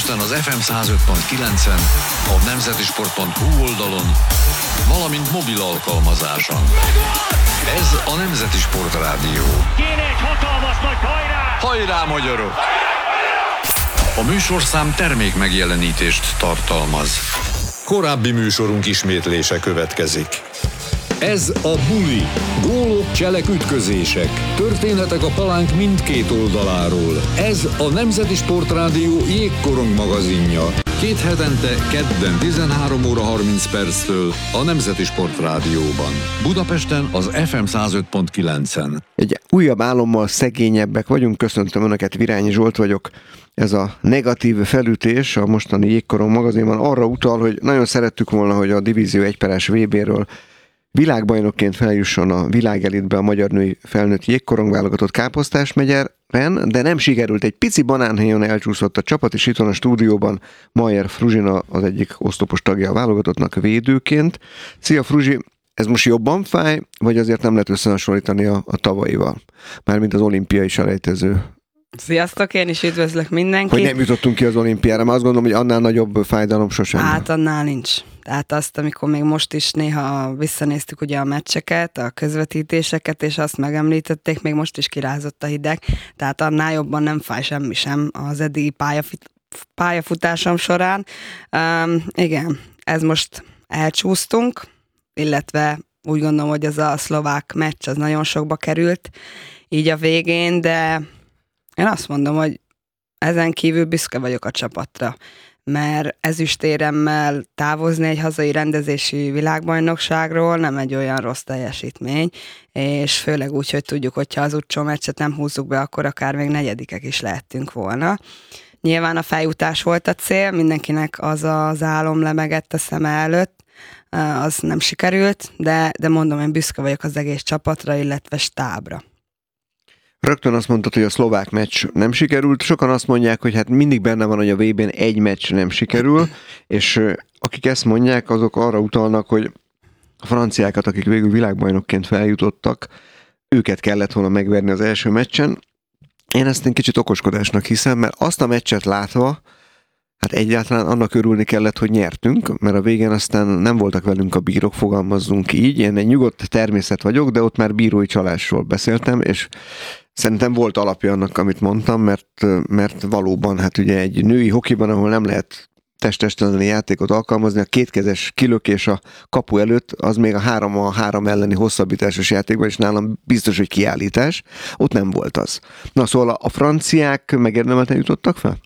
Budapesten az FM 105.9-en, a nemzetisport.hu oldalon, valamint mobil alkalmazáson. Ez a Nemzeti Sport Rádió. Kéne egy hatalmas nagy hajrá! Hajrá, magyarok! A műsorszám termék megjelenítést tartalmaz. Korábbi műsorunk ismétlése következik. Ez a Buli. Gólok, cselek, ütközések. Történetek a palánk mindkét oldaláról. Ez a Nemzeti Sport Rádió jégkorong magazinja. 2 hetente, kedden 13 óra 30 perctől a Nemzeti Sport Rádióban. Budapesten az FM 105.9-en. Egy újabb álommal szegényebbek vagyunk. Köszöntöm Önöket, Virányi Zsolt vagyok. Ez a negatív felütés a mostani jégkorong magazinban arra utal, hogy nagyon szerettük volna, hogy a Divízió 1/1-es VB-ről világbajnokként feljusson a világelitbe a magyar női felnőtt jégkorong válogatott Káposztásmegyeren, de nem sikerült. Egy pici banánhéjon elcsúszott a csapat, és itt van a stúdióban Mayer Fruzsina, az egyik oszlopos tagja a válogatottnak védőként. Szia Fruzsi, ez most jobban fáj, vagy azért nem lehet összehasonlítani a tavalyival? Mármint az olimpiai selejtező. Sziasztok, én is üdvözlök mindenkit. Hogy nem jutottunk ki az olimpiára, mert azt gondolom, hogy annál nagyobb fájdalom sosem. Hát annál nincs. Tehát azt, amikor még most is néha visszanéztük ugye a meccseket, a közvetítéseket, és azt megemlítették, még most is kirázott a hideg, tehát annál jobban nem fáj semmi sem az eddigi pályafutásom során. Igen, ez most elcsúsztunk, illetve úgy gondolom, hogy ez a szlovák meccs az nagyon sokba került így a végén, de én azt mondom, hogy ezen kívül büszke vagyok a csapatra, mert ezüstéremmel távozni egy hazai rendezési világbajnokságról nem egy olyan rossz teljesítmény, és főleg úgy, hogy tudjuk, hogyha az utcsó meccset nem húzzuk be, akkor akár még negyedikek is lehettünk volna. Nyilván a feljutás volt a cél, mindenkinek az az álom lemegett a szeme előtt, az nem sikerült, de mondom, én büszke vagyok az egész csapatra, illetve stábra. Rögtön azt mondtad, hogy a szlovák meccs nem sikerült. Sokan azt mondják, hogy hát mindig benne van, hogy a VB-n egy meccs nem sikerül, és akik ezt mondják, azok arra utalnak, hogy a franciákat, akik végül világbajnokként feljutottak, őket kellett volna megverni az első meccsen. Én ezt egy kicsit okoskodásnak hiszem, mert azt a meccset látva, hát egyáltalán annak örülni kellett, hogy nyertünk, mert a végén aztán nem voltak velünk a bírók, fogalmazzunk így. Én egy nyugodt természet vagyok, de ott már bírói csalásról beszéltem, és szerintem volt alapja annak, amit mondtam, mert valóban, hát ugye egy női hokiban, ahol nem lehet test-testeni játékot alkalmazni, a kétkezes kilökés a kapu előtt, az még a 3-3 elleni hosszabbításos játékban, és nálam biztos, hogy kiállítás, ott nem volt az. Na szóval a franciák megérdemelten jutottak fel?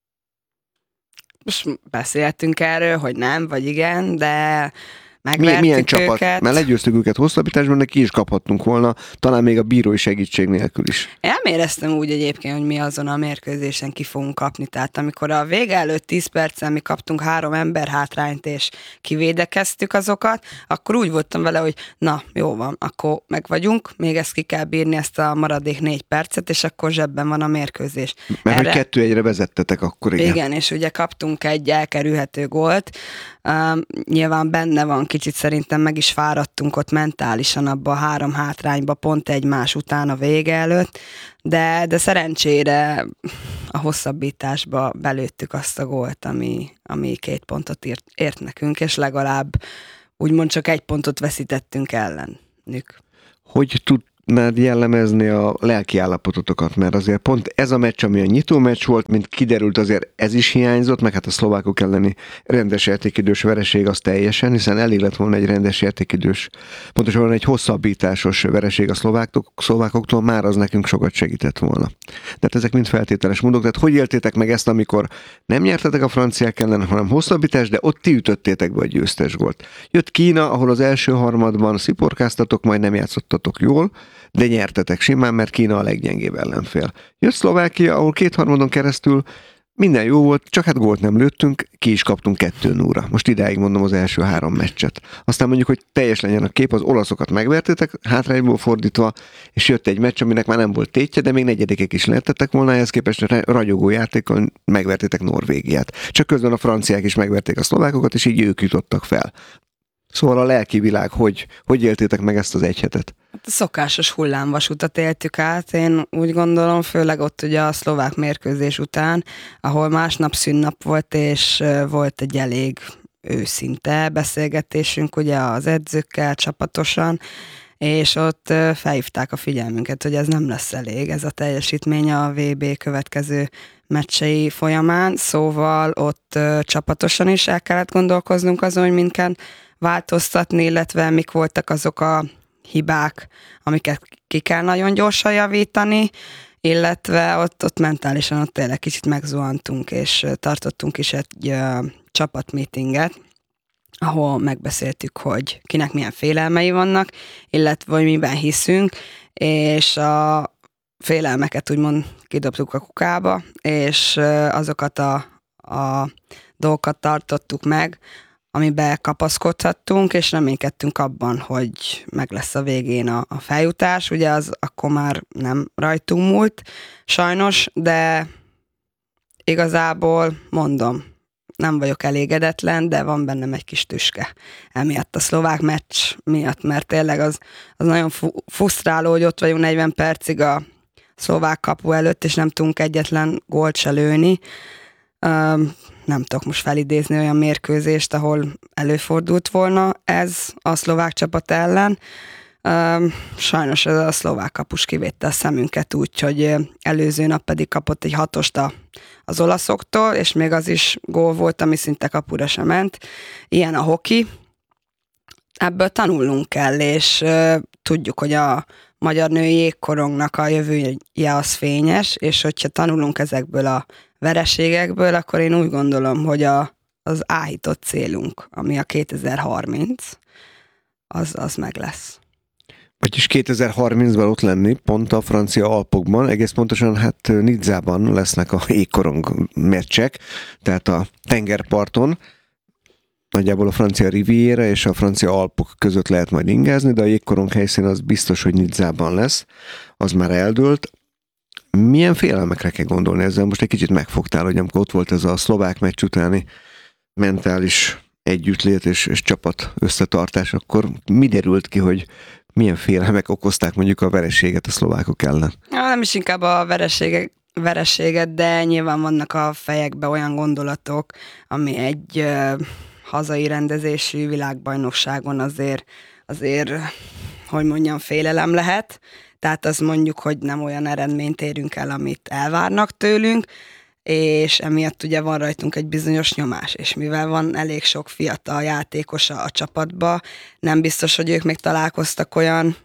Most beszéltünk erről, hogy nem, vagy igen, de megvertük milyen őket. csapat? Mert legyőztük őket hosszabbításban, de ki is kaphattunk volna, talán még a bírói segítség nélkül is. Én nem éreztem úgy egyébként, hogy mi azon a mérkőzésen ki fogunk kapni. Tehát amikor a vége előtt 10 percen mi kaptunk 3 ember hátrányt, és kivédekeztük azokat, akkor úgy voltam vele, hogy na, jó van, akkor meg vagyunk, még ezt ki kell bírni, ezt a maradék 4 percet, és akkor zsebben van a mérkőzés. Mert hogy 2-1-re vezettetek akkor, igen. Igen, és ugye kaptunk egy elkerülhető gólt. Nyilván benne van, kicsit szerintem meg is fáradtunk ott mentálisan abba a 3 hátrányba, pont egymás után a vége előtt, de szerencsére a hosszabbításba belőttük azt a gólt, ami 2 pontot ért nekünk, és legalább úgymond csak 1 pontot veszítettünk ellenük. Hogy tudnád jellemezni a lelki állapototokat, mert azért pont ez a meccs, ami a nyitó meccs volt, mint kiderült, azért ez is hiányzott, meg hát a szlovákok elleni rendes játékidős vereség az teljesen, hiszen elég lett volna egy rendes játékidős, pontosabban egy hosszabbításos vereség a szlovákoktól, már az nekünk sokat segített volna. Tehát ezek mind feltételes módok, tehát hogy éltétek meg ezt, amikor nem nyertetek a franciák ellen, hanem hosszabbítás, de ott ti ütöttétek be a győztes gólt. Jött Kína, ahol az első harmadban sziporkáztatok, majd nem játszottatok jól, de nyertetek simán, mert Kína a leggyengébb ellenfél. Jött Szlovákia, ahol 2 harmadon keresztül minden jó volt, csak hát gólt nem lőttünk, ki is kaptunk 2-0-ra. Most idáig mondom az első 3 meccset. Aztán mondjuk, hogy teljes legyen a kép, az olaszokat megvertétek, hátrányból fordítva, és jött egy meccs, aminek már nem volt tétje, de még negyedikek is lehettek volna, ehhez képest ragyogó játékkal megvertétek Norvégiát. Csak közben a franciák is megverték a szlovákokat, és így ők jutottak fel. Szóval a lelki világ, hogy éltétek meg ezt az 1 hetet? A szokásos hullámvasutat éltük át, én úgy gondolom, főleg ott ugye a szlovák mérkőzés után, ahol másnap szünnap volt, és volt egy elég őszinte beszélgetésünk ugye az edzőkkel csapatosan, és ott felhívták a figyelmünket, hogy ez nem lesz elég, ez a teljesítmény a VB következő meccsei folyamán, szóval ott csapatosan is el kellett gondolkoznunk azon, hogy mind kell változtatni, illetve mik voltak azok a hibák, amiket ki kell nagyon gyorsan javítani, illetve ott mentálisan ott tényleg kicsit megzuhantunk, és tartottunk is egy csapatmeetinget, ahol megbeszéltük, hogy kinek milyen félelmei vannak, illetve hogy miben hiszünk, és a félelmeket úgymond kidobtuk a kukába, és azokat a dolgokat tartottuk meg, amiben kapaszkodhattunk, és reménykedtünk abban, hogy meg lesz a végén a feljutás. Ugye az akkor már nem rajtunk múlt, sajnos, de igazából mondom, nem vagyok elégedetlen, de van bennem egy kis tüske emiatt a szlovák meccs miatt, mert tényleg az nagyon frusztráló, hogy ott vagyunk 40 percig a szlovák kapu előtt, és nem tudunk egyetlen gólt se lőni. Nem tudok most felidézni olyan mérkőzést, ahol előfordult volna ez a szlovák csapat ellen. Sajnos ez a szlovák kapus kivétte a szemünket úgy, hogy előző nap pedig kapott egy 6-ost az olaszoktól, és még az is gól volt, ami szinte kapura sem ment. Ilyen a hoki. Ebből tanulnunk kell, és tudjuk, hogy a magyar női jégkorongnak a jövője az fényes, és hogyha tanulunk ezekből a vereségekből, akkor én úgy gondolom, hogy az áhított célunk, ami a 2030, az meg lesz. Vagyis 2030-ban ott lenni, pont a francia Alpokban, egész pontosan hát Nizzában lesznek a jégkorong meccsek, tehát a tengerparton, nagyjából a francia Riviera és a francia Alpok között lehet majd ingázni, de a jégkorong helyszín az biztos, hogy Nizzában lesz, az már eldőlt. Milyen félelmekre kell gondolni ezzel? Most egy kicsit megfogtál, hogy amikor ott volt ez a szlovák meccs utáni mentális együttlét és csapat összetartás, akkor mi derült ki, hogy milyen félelmek okozták mondjuk a vereséget a szlovákok ellen? Nem is inkább a vereséget, de nyilván vannak a fejekben olyan gondolatok, ami egy hazai rendezésű világbajnokságon azért, hogy mondjam, félelem lehet. Tehát az mondjuk, hogy nem olyan eredményt érünk el, amit elvárnak tőlünk, és emiatt ugye van rajtunk egy bizonyos nyomás, és mivel van elég sok fiatal játékos a csapatba, nem biztos, hogy ők még találkoztak olyan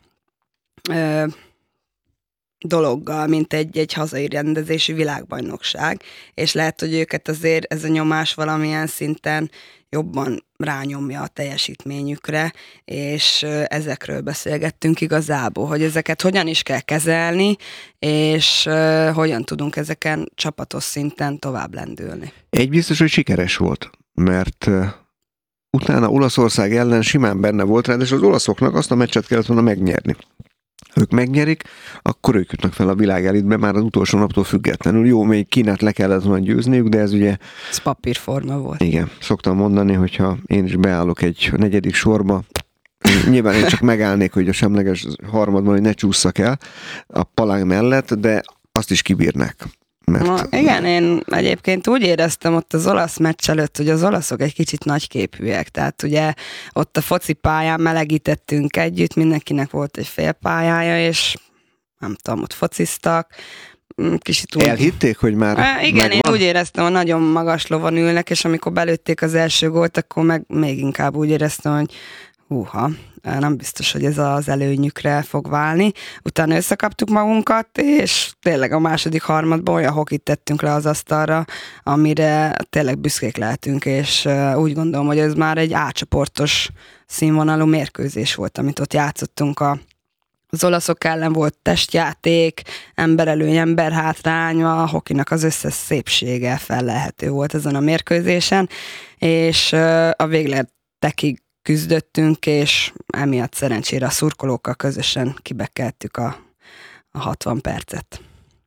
dologgal, mint egy hazai rendezésű világbajnokság, és lehet, hogy őket azért ez a nyomás valamilyen szinten jobban rányomja a teljesítményükre, és ezekről beszélgettünk igazából, hogy ezeket hogyan is kell kezelni, és hogyan tudunk ezeken csapatos szinten tovább lendülni. Egy biztos, hogy sikeres volt, mert utána Olaszország ellen simán benne volt rá, és az olaszoknak azt a meccset kellett volna megnyerni. Ők megnyerik, akkor ők jutnak fel a világelitbe már az utolsó naptól függetlenül. Jó, még Kínát le kellett volna győzniük, de ez ugye... Ez papírforma volt. Igen, szoktam mondani, hogyha én is beállok egy negyedik sorba, nyilván én csak megállnék, hogy a semleges harmadban, hogy ne csúszszak el a palánk mellett, de azt is kibírnák. Mert... Igen, én egyébként úgy éreztem ott az olasz meccs előtt, hogy az olaszok egy kicsit nagyképűek, tehát ugye ott a focipályán melegítettünk együtt, mindenkinek volt egy félpályája, és nem tudom, ott fociztak, kicsit úgy... Elhitték, hogy már igen, megvan? én úgy éreztem, hogy nagyon magas lovon ülnek, és amikor belőtték az első gólt, akkor meg még inkább úgy éreztem, hogy nem biztos, hogy ez az előnyükre fog válni. Utána összekaptuk magunkat, és tényleg a második harmadban olyan hokit tettünk le az asztalra, amire tényleg büszkék lehetünk, és úgy gondolom, hogy ez már egy A-csoportos színvonalú mérkőzés volt, amit ott játszottunk az olaszok ellen volt testjáték, emberelőny, emberhátrány, a hokinak az összes szépsége fellelhető volt ezen a mérkőzésen, és a végletekig küzdöttünk, és emiatt szerencsére a szurkolókkal közösen kibekeltük a 60 percet.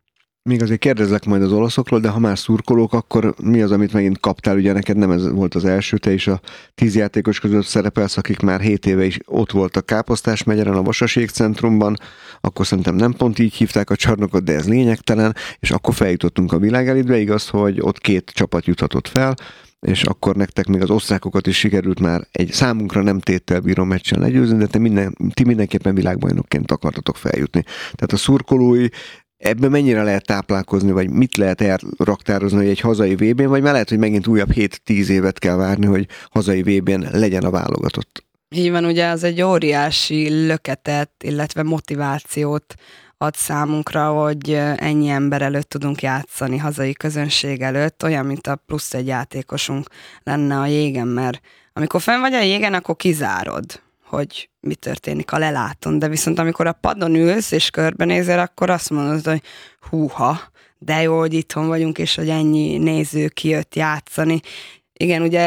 Még azért kérdezlek majd az olaszokról, de ha már szurkolók, akkor mi az, amit megint kaptál? Ugye neked nem ez volt az első, te is a 10 játékos között szerepelsz, akik már 7 éve is ott voltak Káposztás megyeren, a Vasas Jégcentrumban, akkor szerintem nem pont így hívták a csarnokot, de ez lényegtelen, és akkor feljutottunk a világelitbe, igaz, hogy ott 2 csapat juthatott fel, és akkor nektek még az osztrákokat is sikerült már egy számunkra nem téttel bíró meccsen legyőzni, de ti mindenképpen világbajnokként akartatok feljutni. Tehát a szurkolói ebben mennyire lehet táplálkozni, vagy mit lehet elraktározni, hogy egy hazai VB-n, vagy már lehet, hogy megint újabb 7-10 évet kell várni, hogy hazai VB-n legyen a válogatott? Így van, ugye az egy óriási löketet, illetve motivációt ad számunkra, hogy ennyi ember előtt tudunk játszani, hazai közönség előtt, olyan, mint a plusz egy játékosunk lenne a jégen, mert amikor fenn vagy a jégen, akkor kizárod, hogy mi történik a lelátón, de viszont amikor a padon ülsz és körbenézel, akkor azt mondod, hogy húha, de jó, hogy itthon vagyunk, és hogy ennyi néző kijött játszani. Igen, ugye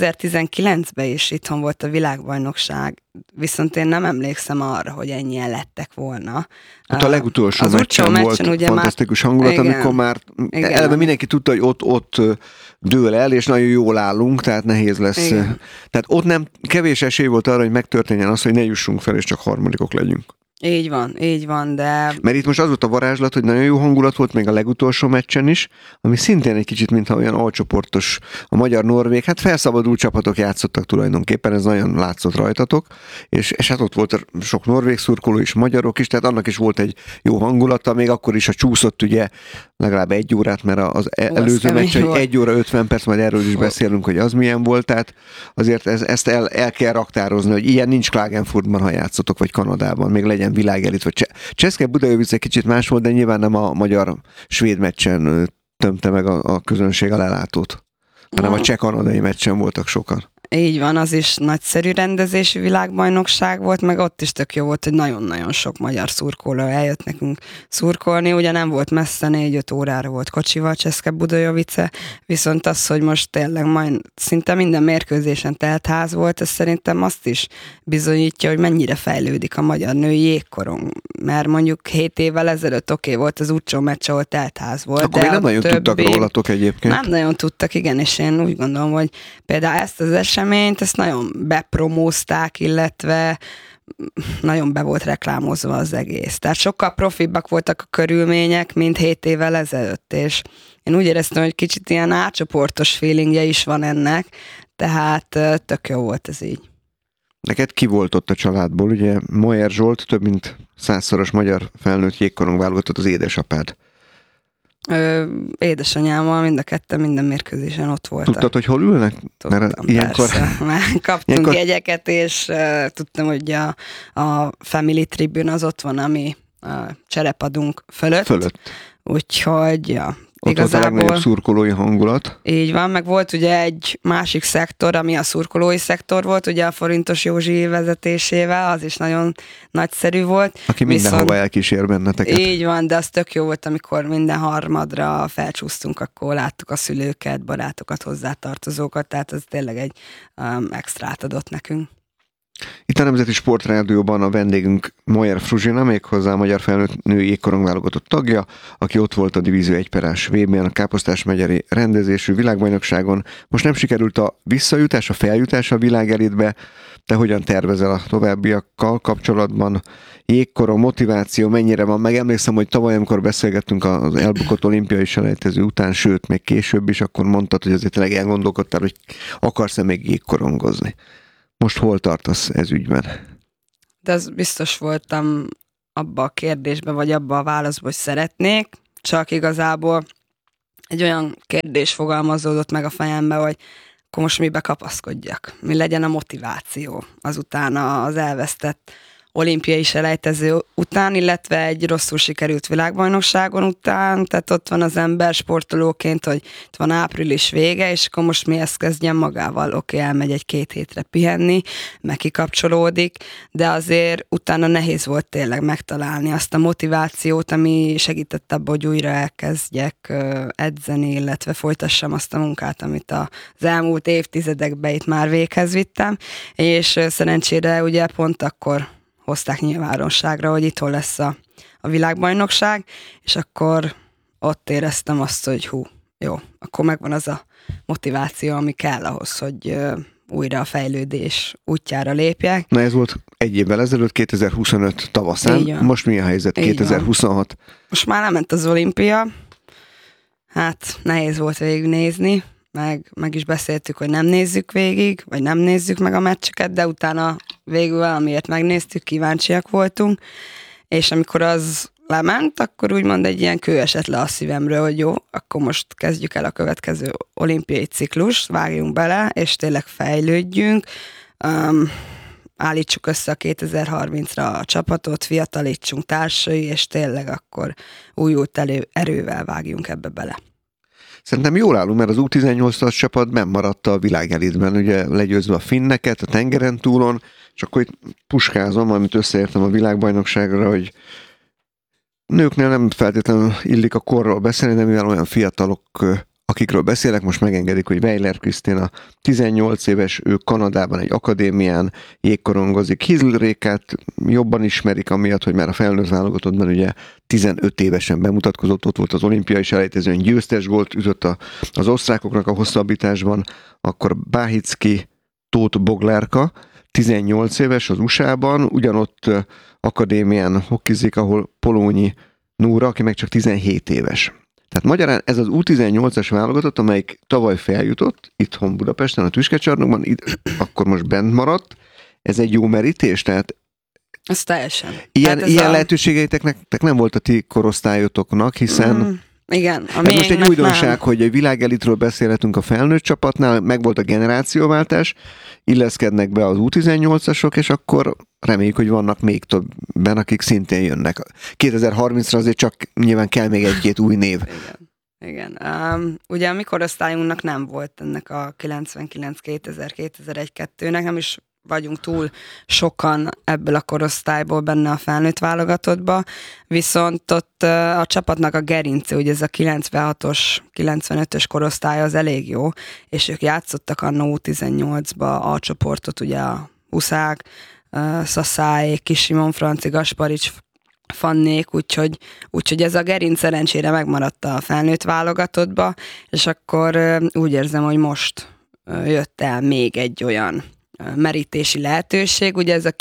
2019-ben is itthon volt a világbajnokság, viszont én nem emlékszem arra, hogy ennyien lettek volna. Hát a legutolsó meccsen volt ugye fantasztikus hangulat, igen, amikor már eleve mindenki tudta, hogy ott dől el, és nagyon jól állunk, tehát nehéz lesz. Igen. Tehát ott nem kevés esély volt arra, hogy megtörténjen az, hogy ne jussunk fel, és csak harmadikok legyünk. Így van, de... Mert itt most az volt a varázslat, hogy nagyon jó hangulat volt még a legutolsó meccsen is, ami szintén egy kicsit, mintha olyan alcsoportos a magyar-norvég, hát felszabadult csapatok játszottak tulajdonképpen, ez nagyon látszott rajtatok, és hát ott volt sok norvég szurkoló is, magyarok is, tehát annak is volt egy jó hangulata, még akkor is, ha csúszott ugye legalább 1 órát, mert az előző meccs 1 óra 50 perc, majd erről is beszélünk, hogy az milyen volt, tehát azért ezt el kell raktározni, hogy ilyen nincs Klagenfurtban, ha játszotok, vagy Kanadában, még legyen világelit, vagy Cseszke Budajovic egy kicsit más volt, de nyilván nem a magyar-svéd meccsen tömte meg a közönség a lelátót, hanem a cseh-kanadai meccsen voltak sokan. Így van, az is nagyszerű rendezésű világbajnokság volt, meg ott is tök jó volt, hogy nagyon-nagyon sok magyar szurkoló eljött nekünk szurkolni, ugye nem volt messze, 4-5 órára volt kocsival Cseszke Budajovice, viszont az, hogy most tényleg majd szinte minden mérkőzésen telt ház volt, ez szerintem azt is bizonyítja, hogy mennyire fejlődik a magyar női jégkorong, mert mondjuk 7 évvel ezelőtt volt az utcsó meccs, ahol telt ház volt. Akkor még nem nagyon tudtak rólatok egyébként. Nem nagyon tudtak, igen, és én úgy gondolom, hogy például ezt az eseményt, ezt nagyon bepromózták, illetve nagyon be volt reklámozva az egész. Tehát sokkal profibbak voltak a körülmények, mint 7 évvel ezelőtt, és én úgy éreztem, hogy kicsit ilyen átcsoportos feelingje is van ennek, tehát tök jó volt ez így. Neked ki volt ott a családból? Ugye Moyer Zsolt több mint 100-szoros magyar felnőtt jégkorong válogatott, az édesapád. Édesanyámmal mind a ketten minden mérkőzésen ott voltak. Tudtad, hogy hol ülnek? Tudtam, már kaptunk jegyeket, és tudtam, hogy a Family Tribune az ott van, ami a cserepadunk fölött. Úgyhogy, ja. Ott igazából, volt a legnagyobb szurkolói hangulat. Így van, meg volt ugye egy másik szektor, ami a szurkolói szektor volt, ugye a Forintos Józsi vezetésével, az is nagyon nagyszerű volt. Aki mindenhova elkísér benneteket. Így van, de az tök jó volt, amikor minden harmadra felcsúsztunk, akkor láttuk a szülőket, barátokat, hozzátartozókat, tehát ez tényleg egy extrát adott nekünk. Itt a Nemzeti Sportrádióban a vendégünk Moyer Fruzsina, méghozzá a magyar felnőtt női jégkorong válogatott tagja, aki ott volt a Divízió 1/1 VB-n, a Káposztás megyeri rendezésű világbajnokságon. Most nem sikerült a visszajutás, a feljutás a világelitbe. Te hogyan tervezel a továbbiakkal kapcsolatban? Jégkorong, motiváció mennyire van? Megemlékszem, hogy tavaly, amikor beszélgettünk az elbukott olimpiai selejtező után, sőt, még később is, akkor mondtad, hogy azért tényleg elgondolkodtál, hogy akarsz-e még jégkorongozni. Most hol tartasz ez ügyben? De az biztos voltam abba a kérdésbe, vagy abba a válaszba, hogy szeretnék, csak igazából egy olyan kérdés fogalmazódott meg a fejembe, hogy akkor most mibe kapaszkodjak, mi legyen a motiváció azután az elvesztett olimpiai selejtező után, illetve egy rosszul sikerült világbajnokságon után, tehát ott van az ember sportolóként, hogy itt van április vége, és akkor most mi ezt kezdjen magával, oké, elmegy 1-2 hétre pihenni, meg kikapcsolódik, de azért utána nehéz volt tényleg megtalálni azt a motivációt, ami segített abba, hogy újra elkezdjek edzeni, illetve folytassam azt a munkát, amit az elmúlt évtizedekben itt már véghez vittem, és szerencsére ugye pont akkor hozták nyilvánosságra, hogy itthon lesz a világbajnokság, és akkor ott éreztem azt, hogy jó, akkor megvan az a motiváció, ami kell ahhoz, hogy újra a fejlődés útjára lépjek. Na ez volt egy évvel ezelőtt, 2025 tavaszán. Most mi a helyzet 2026? Most már lement az olimpia. Hát nehéz volt végignézni, meg is beszéltük, hogy nem nézzük végig, vagy nem nézzük meg a meccseket, de utána végül valamiért megnéztük, kíváncsiak voltunk, és amikor az lement, akkor úgymond egy ilyen kő esett le a szívemről, hogy jó, akkor most kezdjük el a következő olimpiai ciklust, vágjunk bele, és tényleg fejlődjünk, állítsuk össze a 2030-ra a csapatot, fiatalítsunk társai, és tényleg akkor újult erővel vágjunk ebbe bele. Szerintem jól állunk, mert az U18-as csapat bennmaradt a világelitben, ugye legyőzve a finneket a tengeren túlon, és akkor itt puskázom, amit összeértem a világbajnokságra, hogy nőknél nem feltétlenül illik a korról beszélni, de mivel olyan fiatalok, akikről beszélek, most megengedik, hogy Weiler Krisztina 18 éves, ő Kanadában egy akadémián jégkorongozik. Hizlrékát jobban ismerik amiatt, hogy már a felnőtt válogatottban ugye 15 évesen bemutatkozott, ott volt az olimpiai selejtezőn, győztes gólt ütött az osztrákoknak a hosszabbításban, akkor Báhicki Tóth Boglárka, 18 éves az USA-ban, ugyanott akadémián hokkizik, ahol Polónyi Nóra, aki meg csak 17 éves. Tehát magyarán ez az U18-as válogatott, amelyik tavaly feljutott itthon Budapesten, a Tüskecsarnokban, akkor most bent maradt. Ez egy jó merítés? Tehát ez teljesen. Ilyen lehetőségeiteknek nem volt a ti korosztályotoknak, hiszen igen, ez most egy újdonság, hogy egy világelitről beszélhetünk a felnőtt csapatnál, meg volt a generációváltás, illeszkednek be az U18-asok, és akkor reméljük, hogy vannak még többen, akik szintén jönnek. 2030-ra azért csak nyilván kell még egy-két új név. Igen. Ugye a mi korosztályunknak nem volt ennek a 99-2000-2001-2-nek, nem is vagyunk túl sokan ebből a korosztályból benne a felnőtt válogatottba, viszont ott a csapatnak a gerince, ugye ez a 96-os, 95-ös korosztály az elég jó, és ők játszottak annó U18-ba a csoportot, ugye a Huszák, Szaszáék, Kis Simon Franci, Gasparics, Fannék, úgyhogy ez a gerinc szerencsére megmaradt a felnőtt válogatottba, és akkor úgy érzem, hogy most jött el még egy olyan merítési lehetőség, ugye ez a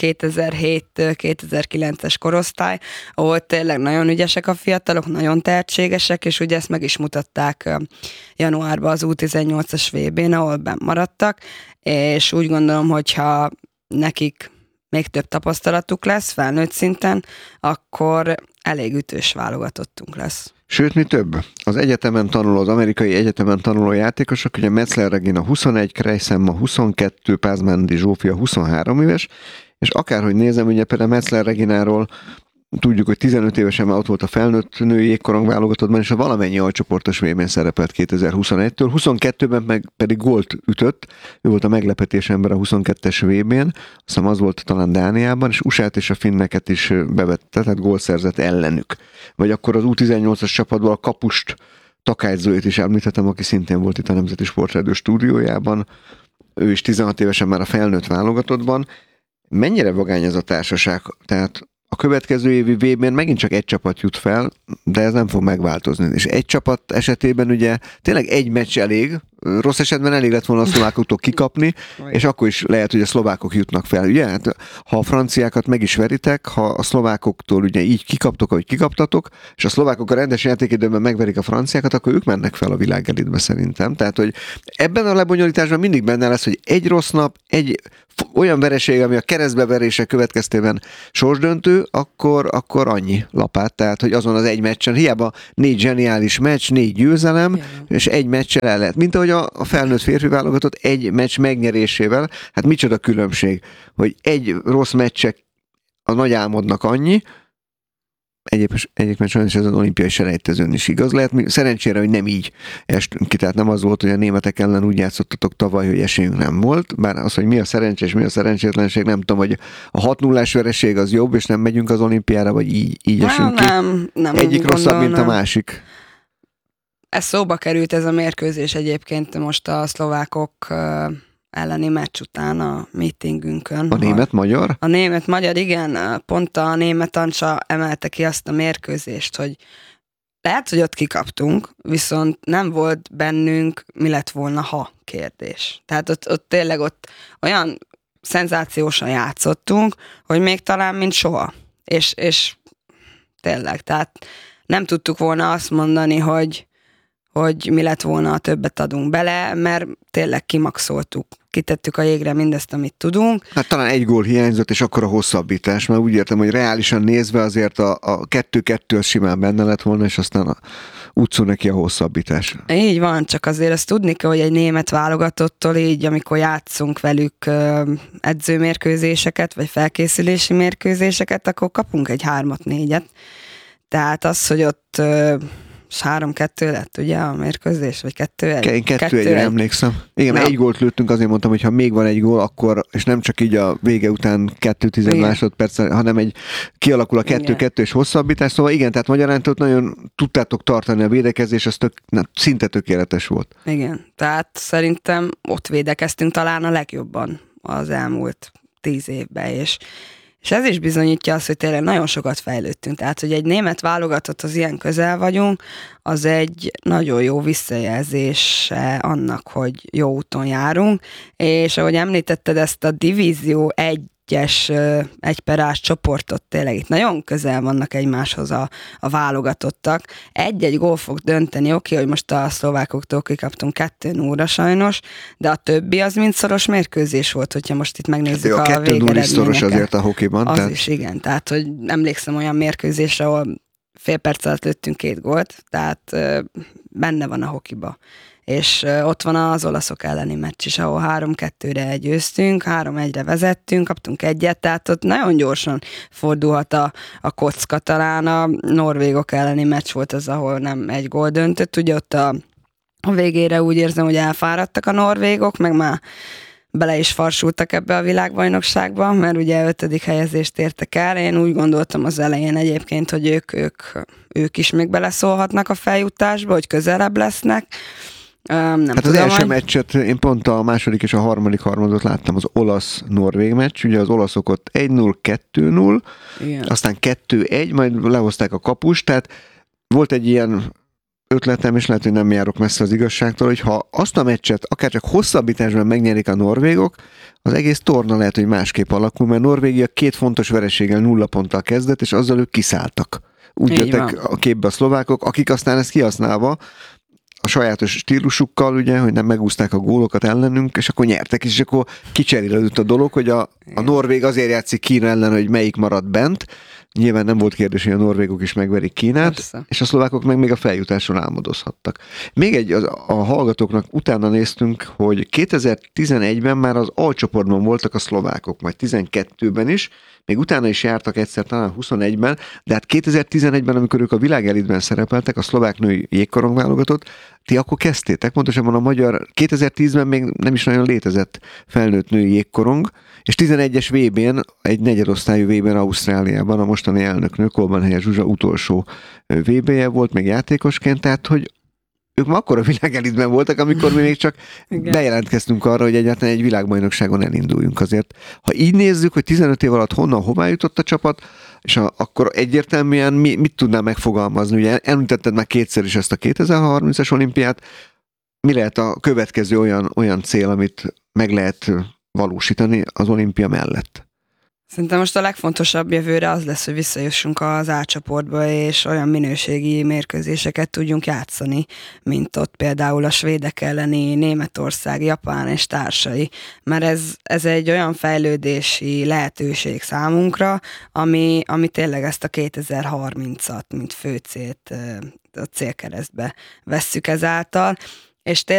2007-2009-es korosztály, ahol tényleg nagyon ügyesek a fiatalok, nagyon tehetségesek, és ugye ezt meg is mutatták januárban az U18-as VB-n, ahol benn maradtak, és úgy gondolom, hogyha nekik még több tapasztalatuk lesz felnőtt szinten, akkor elég ütős válogatottunk lesz. Sőt, mi több, az amerikai egyetemen tanuló játékosok, ugye Metzler Regina 21, Krejszemma 22, Pázmándi Zsófia 23 éves, és akárhogy nézem, ugye például Metzler Regináról tudjuk, hogy 15 évesen már ott volt a felnőtt női jégkorong válogatottban, és a valamennyi alcsoportos VB-n szerepelt 2021-től. 22-ben pedig gólt ütött, ő volt a meglepetés ember a 22-es VB-n, azt hiszem az volt talán Dániában, és USA-t és a finneket is bevette, tehát gólt szerzett ellenük. Vagy akkor az U18-as csapatból a kapust, Takács Zolit is említettem, aki szintén volt itt a Nemzeti Sportrádió stúdiójában, ő is 16 évesen már a felnőtt válogatottban. Mennyire vagány ez a társaság? Tehát a következő évi VB-n megint csak egy csapat jut fel, de ez nem fog megváltozni. És egy csapat esetében ugye tényleg egy meccs elég, rossz esetben elég lett volna a szlovákoktól kikapni, és akkor is lehet, hogy a szlovákok jutnak fel. Ugye? Hát, ha a franciákat meg is veritek, ha a szlovákoktól ugye így kikaptok, ahogy kikaptatok, és a szlovákok a rendes játékidőben megverik a franciákat, akkor ők mennek fel a világelitbe szerintem. Tehát, hogy ebben a lebonyolításban mindig benne lesz, hogy egy rossz nap, egy olyan vereség, ami a keresztbeverése következtében sorsdöntő, akkor annyi lapát. Tehát, hogy azon az egy meccsen, hiába 4 zseniális meccs, 4 győzelem, és egy meccsel el lehet. Mint ahogy a felnőtt férfi válogatott egy meccs megnyerésével, hát micsoda különbség, hogy egy rossz meccsek a nagy álmodnak annyi, egyébként sajnos ez az olimpiai selejtezőn is igaz lehet. Szerencsére, hogy nem így estünk ki, tehát nem az volt, hogy a németek ellen úgy játszottatok tavaly, hogy esélyünk nem volt, bár az, hogy mi a szerencsé és mi a szerencsétlenség, nem tudom, hogy a 6-0-ás vereség az jobb, és nem megyünk az olimpiára, vagy így esünk ki. Nem egyik rosszabb, mint a másik. Ez szóba került ez a mérkőzés egyébként most a szlovákok elleni meccs után a meetingünkön. A német-magyar? A német-magyar, igen. Pont a német Ancsa emelte ki azt a mérkőzést, hogy Lehet, hogy ott kikaptunk, viszont nem volt bennünk mi lett volna, ha kérdés. Tehát ott tényleg olyan szenzációsan játszottunk, hogy még talán mint soha. És tényleg, tehát nem tudtuk volna azt mondani, hogy mi lett volna, ha többet adunk bele, mert tényleg kimaxoltuk. Kitettük a jégre mindezt, amit tudunk. Hát talán egy gól hiányzott, és akkor a hosszabbítás, mert úgy értem, hogy reálisan nézve azért a 2-2 az simán benne lett volna, és aztán úgy szól neki a hosszabbítás. Így van, csak azért azt tudni kell, hogy egy német válogatottól így, amikor játszunk velük edzőmérkőzéseket, vagy felkészülési mérkőzéseket, akkor kapunk egy 3-4-et. Tehát az, hogy ott 3-2 lett, ugye, a mérkőzés, vagy 2-1? Én 2-1-re emlékszem. Igen, egy gólt lőttünk, azért mondtam, hogy ha még van egy gól, akkor, és nem csak így a vége után 2-10 másodperc, hanem kialakul a 2-2 és hosszabbítás, szóval igen, tehát magyarán nagyon tudtátok tartani a védekezés, az szinte tökéletes volt. Igen, tehát szerintem ott védekeztünk talán a legjobban az elmúlt 10 évben, és ez is bizonyítja azt, hogy tényleg nagyon sokat fejlődtünk. Tehát, hogy egy német válogatott, az ilyen közel vagyunk, az egy nagyon jó visszajelzése annak, hogy jó úton járunk, és ahogy említetted ezt a divízió 1-es 1-per-ás csoportot, tényleg itt nagyon közel vannak egymáshoz a válogatottak. Egy gól fog dönteni, oké, hogy most a szlovákoktól kikaptunk 2-0-ra sajnos, de a többi az mind szoros mérkőzés volt, hogyha most itt megnézzük a végeredményeket. A 2-0 is szoros azért a hokiban. Az tehát... is, igen. Tehát, hogy emlékszem olyan mérkőzésre, ahol fél perc alatt lőttünk 2 gólt, tehát benne van a hokiba. És ott van az olaszok elleni meccs is, ahol 3-2-re győztünk, 3-1-re vezettünk, kaptunk 1-et, tehát ott nagyon gyorsan fordulhat a kocka. Talán a norvégok elleni meccs volt az, ahol nem 1 gól döntött, ugye ott a végére úgy érzem, hogy elfáradtak a norvégok, meg már bele is farsultak ebbe a világbajnokságba, mert ugye 5. helyezést értek el. Én úgy gondoltam az elején egyébként, hogy ők is még beleszólhatnak a feljutásba, hogy közelebb lesznek. Nem hát tudom, az első meccset, én pont a második és a harmadot láttam, az olasz-norvég meccs, ugye az olaszok ott 1-0, 2-0, igen. Aztán 2-1, majd lehozták a kapust, tehát volt egy ilyen ötletem, és lehet, hogy nem járok messze az igazságtól, hogy ha azt a meccset akár csak hosszabbításban megnyerik a norvégok, az egész torna lehet, hogy másképp alakul, mert Norvégia 2 fontos vereséggel 0 ponttal kezdett, és azzal ők kiszálltak. Úgy jöttek a képbe a szlovákok, akik aztán ezt kihasználva a sajátos stílusukkal, ugye, hogy nem megúzták a gólokat ellenünk, és akkor nyertek is, és akkor kicserélődött a dolog, hogy a norvég azért játszik Kína ellen, hogy melyik marad bent. Nyilván nem volt kérdés, hogy a norvégok is megverik Kínát, persze. És a szlovákok meg még a feljutáson álmodozhattak. Még a hallgatóknak utána néztünk, hogy 2011-ben már az alcsoportban voltak a szlovákok, majd 12-ben is, még utána is jártak egyszer, talán 21-ben, de hát 2011-ben, amikor ők a világelitben szerepeltek, a szlovák női jégkorong válogatott, ti akkor kezdtétek, pontosabban a magyar, 2010-ben még nem is nagyon létezett felnőtt női jégkorong, és 11-es VB-n, egy negyedosztályú VB-n Ausztráliában a mostani elnöknő, Kolban-Helye Zsuzsa utolsó VB-je volt, még játékosként, tehát hogy ők ma akkor a világelitben voltak, amikor mi még csak bejelentkeztünk arra, hogy egyáltalán egy világbajnokságon elinduljunk. Azért, ha így nézzük, hogy 15 év alatt hová jutott a csapat, és akkor egyértelműen mit tudnál megfogalmazni? Ugye említetted már kétszer is ezt a 2030-as olimpiát. Mi lehet a következő olyan cél, amit meg lehet valósítani az olimpia mellett? Szerintem most a legfontosabb jövőre az lesz, hogy visszajussunk az A csoportba, és olyan minőségi mérkőzéseket tudjunk játszani, mint ott például a svédek elleni Németország, Japán és társai. Mert ez egy olyan fejlődési lehetőség számunkra, ami tényleg ezt a 2030-at, mint főcélt a célkeresztbe vesszük ezáltal, és